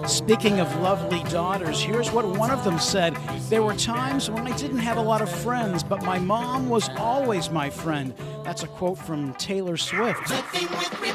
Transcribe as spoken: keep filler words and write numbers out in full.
Speaking of lovely daughters, here's what one of them said. There were times when I didn't have a lot of friends, but my mom was always my friend. That's a quote from Taylor Swift.